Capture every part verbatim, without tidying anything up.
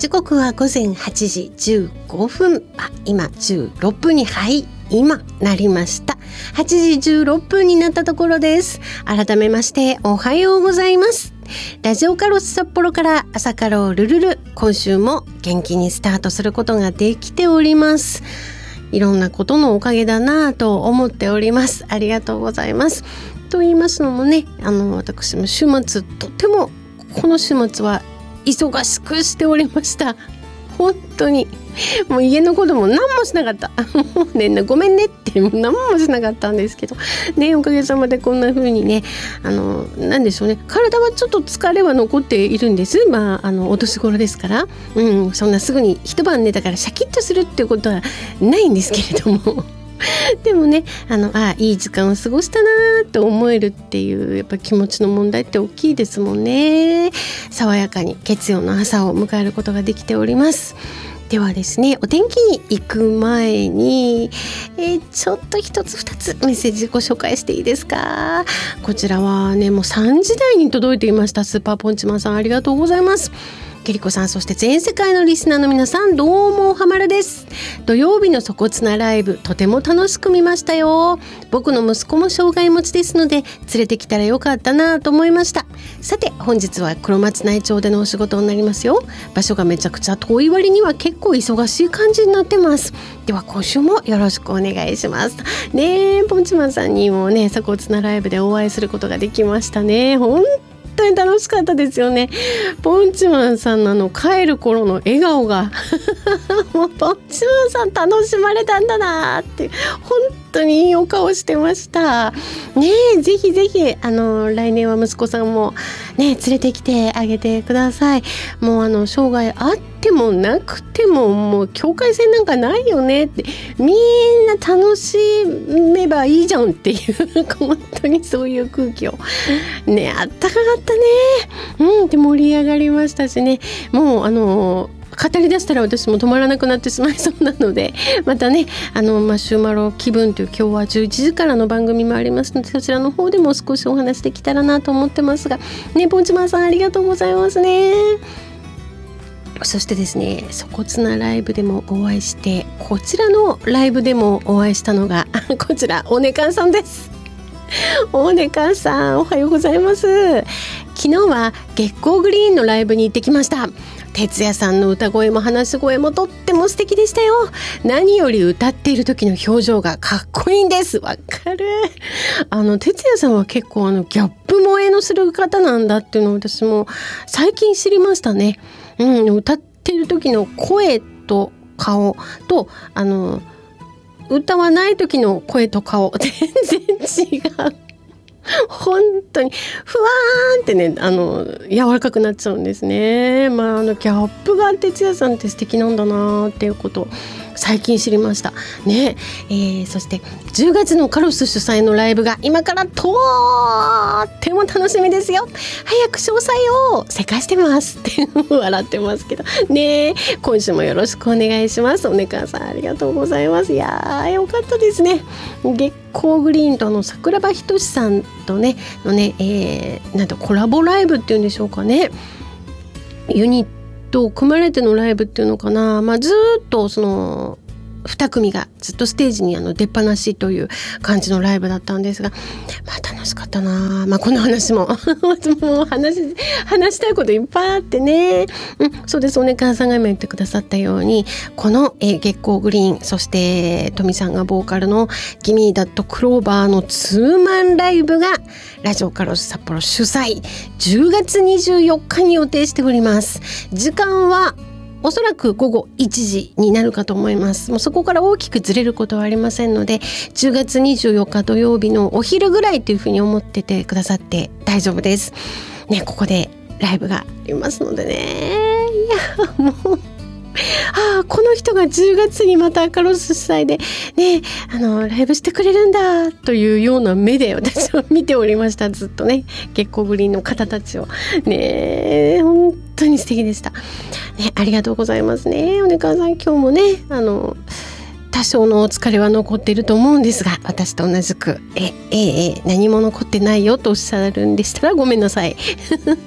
時刻はごぜんはちじじゅうごふん、あ、今じゅうろっぷんに、はい、今なりました。はちじじゅうろっぷんになったところです。改めましておはようございます。ラジオカロス札幌から朝カロルルル、今週も元気にスタートすることができております。いろんなことのおかげだなぁと思っております。ありがとうございます。と言いますのもね、あの私も週末とてもこの週末は忙しくしておりました。本当にもう家のことも何もしなかったもうね、ごめんねって何もしなかったんですけどね、おかげさまでこんな風にね、あのなんでしょうね、体はちょっと疲れは残っているんです。まああのお年頃ですから、うん、そんなすぐに一晩寝たからシャキッとするっていうことはないんですけれどもでもね、あのあいい時間を過ごしたなと思えるっていうやっぱ気持ちの問題って大きいですもんね。爽やかに月曜の朝を迎えることができております。ではですね、お天気に行く前に、えー、ちょっと一つ二つメッセージご紹介していいですか。こちらはね、もうさんじ台に届いていました。スーパーポンチマンさん、ありがとうございます。ケリコさん、そして全世界のリスナーの皆さん、どうもはまるです。土曜日の粗骨なライブ、とても楽しく見ましたよ。僕の息子も障害持ちですので連れてきたらよかったなと思いました。さて本日は黒松内町でのお仕事になりますよ。場所がめちゃくちゃ遠い割には結構忙しい感じになってます。では今週もよろしくお願いしますね。えポンチマンさんにもね、粗骨なライブでお会いすることができましたね。本当に楽しかったですよね。ポンチマンさんのあの帰る頃の笑顔がもうポンチマンさん楽しまれたんだなって本当にいいお顔してましたね。えぜひぜひあの来年は息子さんもね連れてきてあげてください。もうあの障害あってもなくてももう境界線なんかないよねって、みんな楽しめばいいじゃんっていう本当にそういう空気をね、あったかかったね。うん、で盛り上がりましたしね、もうあの語り出したら私も止まらなくなってしまいそうなので、またねあのマシュマロ気分という今日はじゅういちじからの番組もありますので、そちらの方でも少しお話できたらなと思ってますがね。ポンチマンさん、ありがとうございますね。そしてですね、粗骨なライブでもお会いして、こちらのライブでもお会いしたのがこちらおねかんさんです。おねかんさん、おはようございます。昨日は月光グリーンのライブに行ってきました。哲也さんの歌声も話し声もとっても素敵でしたよ。何より歌っている時の表情がかっこいいんです。わかる。あの哲也さんは結構あのギャップ萌えのする方なんだっていうのを私も最近知りましたね。うん、歌っている時の声と顔とあの歌わない時の声と顔全然違う。本当にふわーんってね、あの柔らかくなっちゃうんですね。まああのギャップが哲也さんって素敵なんだなっていうことを最近知りましたね。えー、そしてじゅうがつのカロス主催のライブが今からとっても楽しみですよ。早く詳細をせかしてますって笑ってますけどね。今週もよろしくお願いします。おねかんさん、ありがとうございます。いやーよかったですね。月光グリーンとの桜庭仁さんとねのね、えー、なんとコラボライブっていうんでしょうかね。ユニット組まれてのライブっていうのかな、まあ、ずっとそのに組がずっとステージにあの出っ放しという感じのライブだったんですが、まあ楽しかったな。まあこの話ももう話話したいこといっぱいあってね、うん、そうです。おねかんさんが今言ってくださったように、この、えー、月光グリーン、そしてトミさんがボーカルのギミーダットクローバーのツーマンライブがラジオカロス札幌主催じゅうがつにじゅうよっかに予定しております。時間はおそらくごごいちじになるかと思います。もうそこから大きくずれることはありませんので、じゅうがつにじゅうよっか土曜日のお昼ぐらいというふうに思っててくださって大丈夫ですね。ここでライブがありますのでね。いやもうああこの人がじゅうがつにまたカロス主催でね、あのライブしてくれるんだというような目で私は見ておりました。ずっとね、月光グリーンの方たちをね、本当に素敵でしたね。ありがとうございますね。おねかんさん、今日もねあの多少のお疲れは残っていると思うんですが、私と同じくえええ何も残ってないよとおっしゃるんでしたらごめんなさい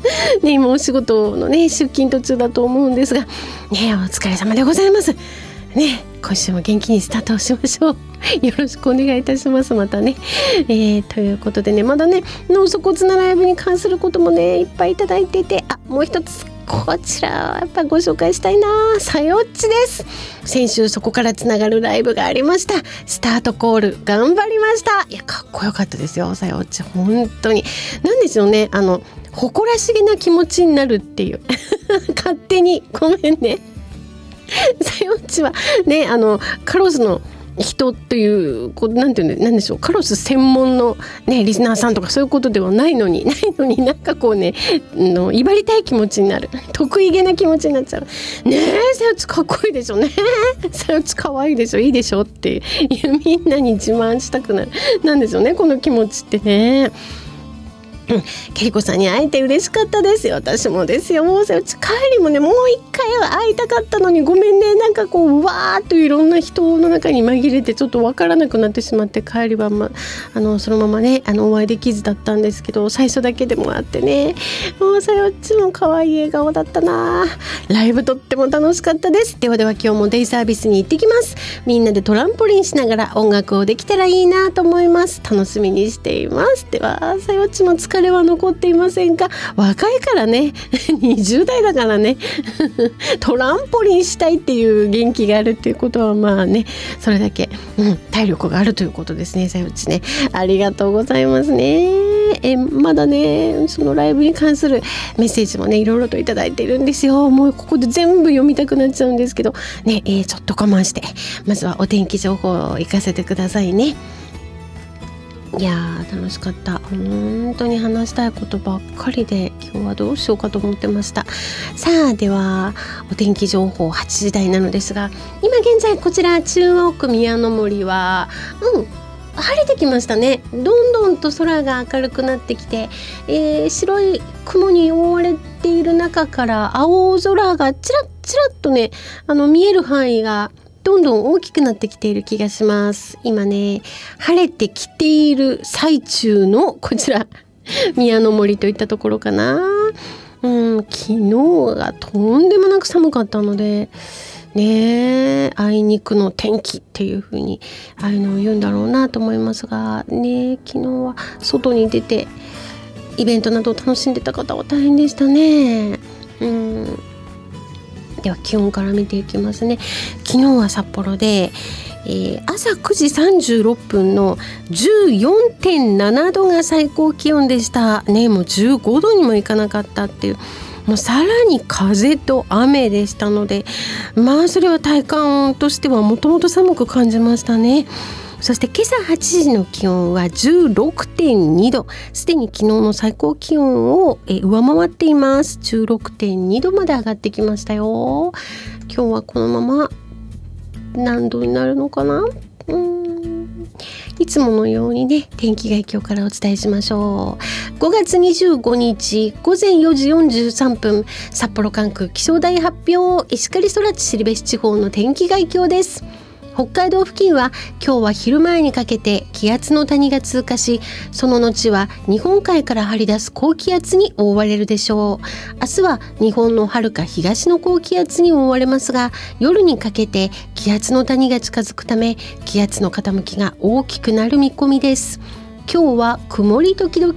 ね、今お仕事のね出勤途中だと思うんですがね、お疲れ様でございますね。今週も元気にスタートをしましょう。よろしくお願いいたします。またね、えー、ということでね、まだね脳粗骨なライブに関することもねいっぱいいただいていて、あ、もう一つこちらやっぱご紹介したいな。さよっちです。先週そこからつながるライブがありました。スタートコール頑張りました。いやかっこよかったですよ。さよっち本当になんでしょうね、あの誇らしげな気持ちになるっていう勝手にごめんね。さよっちはね、あのカロスの人というこうなんていうのなんでしょう、カロス専門のねリスナーさんとかそういうことではないのにないのになんかこうねの威張りたい気持ちになる、得意げな気持ちになっちゃうね。えさよっちかっこいいでしょね、さよっちかわいいでしょ、いいでしょっていうみんなに自慢したくなるなんでしょうね、この気持ちってね。うん、ケリコさんに会えて嬉しかったですよ。私もですよ。もうさよっち帰りもねもう一回会いたかったのにごめんね、なんかこうわーっといろんな人の中に紛れてちょっとわからなくなってしまって、帰りは、ま、あのそのままねあのお会いできずだったんですけど、最初だけでもあってね、もうさよっちも可愛い笑顔だったな。ライブとっても楽しかったです。ではでは今日もデイサービスに行ってきます。みんなでトランポリンしながら音楽をできたらいいなと思います。楽しみにしています。ではさよっちも疲れは残っていませんか？若いからねにじゅう代だからねトランポリンしたいっていう元気があるっていうことはまあねそれだけ、うん、体力があるということですね。さよっちね、ありがとうございますね。えまだねそのライブに関するメッセージもねいろいろといただいているんですよ。もうここで全部読みたくなっちゃうんですけどね、えー、ちょっと我慢してまずはお天気情報を行かせてくださいね。いやー楽しかった。本当に話したいことばっかりで今日はどうしようかと思ってました。さあではお天気情報はちじ台なのですが、今現在こちら中央区宮の森はうん晴れてきましたね。どんどんと空が明るくなってきて、えー、白い雲に覆われている中から青空がちらっちらっとねあの見える範囲がどんどん大きくなってきている気がします。今ね晴れてきている最中のこちら宮の森といったところかな。うん、昨日がとんでもなく寒かったのでね、あいにくの天気っていう風にああいうのを言うんだろうなと思いますがね、昨日は外に出てイベントなどを楽しんでた方は大変でしたね。うんでは気温から見ていきますね。昨日は札幌で、えー、朝くじさんじゅうろっぷんの じゅうよんてんななどが最高気温でしたね。もうじゅうごどにもいかなかったっていう、もうさらに風と雨でしたので、まあそれは体感としてはもともと寒く感じましたね。そして今朝はちじの気温は じゅうろくてんにど、すでに昨日の最高気温をえ上回っています。 じゅうろくてんにどまで上がってきましたよ。今日はこのまま何度になるのかな。うーんいつものようにね天気概況からお伝えしましょう。ごがつにじゅうごにちごぜんよじよんじゅうさんぷん、札幌管区気象台発表、石狩空知後地方の天気概況です。北海道付近は今日は昼前にかけて気圧の谷が通過し、その後は日本海から張り出す高気圧に覆われるでしょう。明日は日本の遥か東の高気圧に覆われますが、夜にかけて気圧の谷が近づくため気圧の傾きが大きくなる見込みです。今日は曇り時々